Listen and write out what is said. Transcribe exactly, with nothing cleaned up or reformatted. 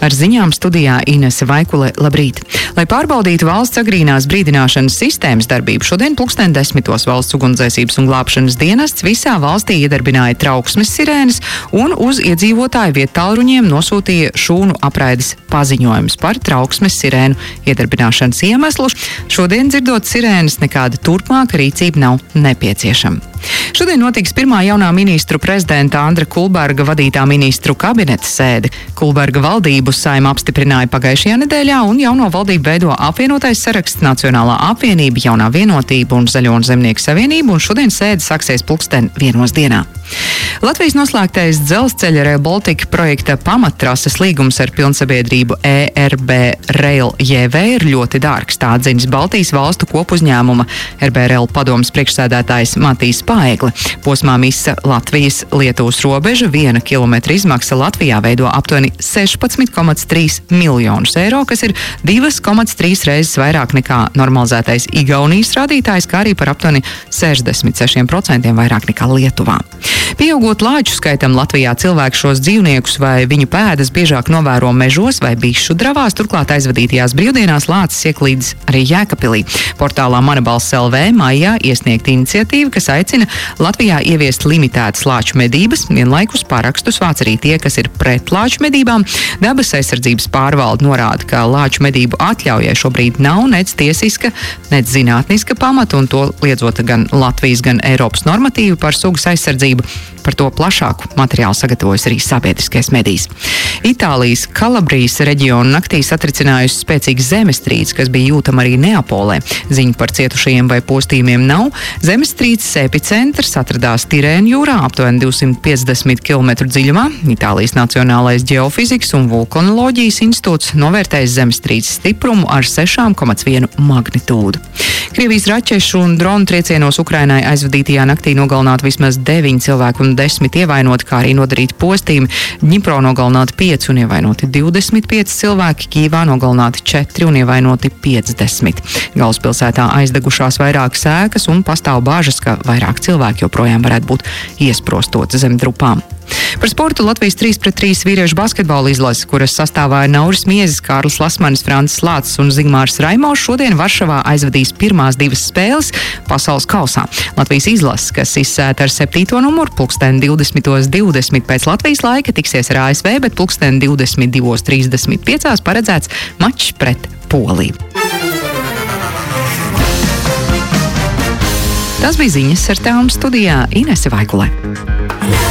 Ar ziņām studijā Inese Vaikule. Labrīt! Lai pārbaudītu valsts agrīnās brīdināšanas sistēmas darbību, šodien pulksten desmitos valsts ugunsdzēsības un glābšanas dienests visā valstī iedarbināja trauksmes sirēnas un uz iedzīvotāju viettālruņiem nosūtīja šūnu apraides paziņojumus par trauksmes sirēnu iedarbināšanas iemeslu. Šodien dzirdot sirēnas, nekāda turpmāka rīcība nav nepieciešama. Šodien notiks pirmā jaunā ministru prezidenta Andra Kulberga vadītā ministru kabineta sēde. Kulberga valdību Saeima apstiprināja pagājušajā nedēļā, un jauno valdību veido apvienotais saraksts Nacionālā apvienība, Jaunā vienotība un Zaļo un Zemnieku savienība, un šodien sēde sāksies pulksten vienos dienā. Latvijas noslēgtais dzelzceļa Rail Baltica projekta pamattrases līgums ar pilnsabiedrību E R B Rail J V ir ļoti dārgs. Tā atzinis Baltijas valstu kopuzņēmuma R B Rail padomes priekšsēdētājs Matīs Paegli. Posmā Misa Latvijas Lietuvas robeža viena kilometra izmaksa Latvijā veido aptuveni sešpadsmit komats trīs miljonus eiro, kas ir divas komats trīs reizes vairāk nekā normalizētais Igaunijas rādītājs, kā arī par aptuveni sešdesmit sešiem procentiem vairāk nekā Lietuvā. Pieaugot lāču skaitam Latvijā, cilvēki šos dzīvniekus vai viņu pēdas biežāk novēro mežos vai bišu dravās, turklāt aizvadītajās brīvdienās lācis ieklīdis arī Jēkabpilī. Portālā Mana balss L V maijā iesniegta iniciatīva, kas aicina Latvijā ieviest limitētas lāču medības, vienlaikus parakstus vāc arī tie, kas ir pret lāču medībām. Dabas aizsardzības pārvalde norāda, ka lāču medību atļaujai šobrīd nav nec tiesiska, nec zinātniska pamata, un to liedzot gan Latvijas, gan Eiropas normatīvu par sugas aizsardzību. Par to plašāku materiālu sagatavojas arī sabiedriskais medijs. Itālijas Kalabrijas reģionu naktī satricinājusi spēcīga zemestrīce, kas bija jūtama arī Neapolē. Ziņu par cietušajiem vai postījumiem nav. Zemestrīces epicentrs atradās Tirēnu jūrā, aptuveni divsimt piecdesmit kilometru dziļumā. Itālijas Nacionālais ģeofizikas un vulkanoloģijas institūts novērtējis zemestrīces stiprumu ar sešām komats vienu magnitūdu. Krievijas raķešu un dronu triecienos Ukrainai aizvadītajā naktī nogalināti vismaz deviņi cilvēki un desmit ievainoti, kā arī nodarīti postījumi. Dņipro nogalināti pieci un ievainoti divdesmit pieci cilvēki, Kīvā nogalināti četri un ievainoti piecdesmit. Galvaspilsētā aizdegušās vairākas ēkas un pastāv bāžas, ka vairāk cilvēki joprojām varētu būt iesprostoti zem drupām. Par sportu Latvijas trīs pret trīs vīriešu basketbola izlase, kuras sastāvā ir Nauris Miezis, Kārlis Lasmanis, Francis Lācis un Zigmārs Raimos, šodien Varšavā aizvadīs pirmās divas spēles pasaules kausā. Latvijas izlase, kas izsēta ar septīto numuru, pulksten divdesmitos divdesmit pēc Latvijas laika tiksies ar A S V, bet pulksten divdesmit divos trīsdesmit piecos paredzēts mačs pret Poliju. Tas bija ziņas, ar tām studijā Inese Vaikule.